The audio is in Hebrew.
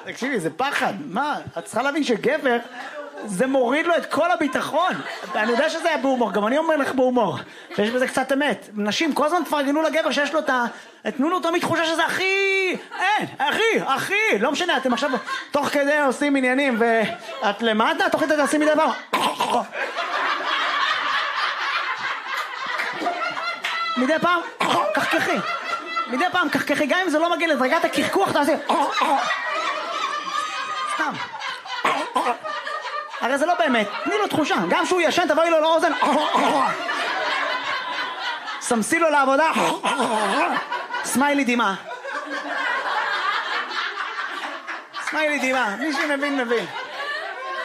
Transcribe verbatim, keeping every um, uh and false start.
תקשיבי, זה פחד. מה? את צריכה להבין שגבר, זה מוריד לו את כל הביטחון. אני יודע שזה היה בהומור, גם אני אומר לך בהומור. ויש בזה קצת אמת. נשים, כל הזמן תפרגנו לגבר שיש לו את ה... תנו לו תמיד תחושה שזה הכי... אין, הכי, הכי. לא משנה, אתם עכשיו תוך כדי עושים עניינים, ואת למטה, תוך כדי תעשים מדי פעם. מדי פעם, קחקחי. מדי פעם קחקחי, גם אם זה לא מגיע לדרגת הקחקוח, תעשי... סתם. הרי זה לא באמת, תני לו תחושה. גם שהוא ישן, תבואי לו לאוזן. סמסי לו לעבודה. סמיילי דימה. סמיילי דימה. מי שמבין, מבין.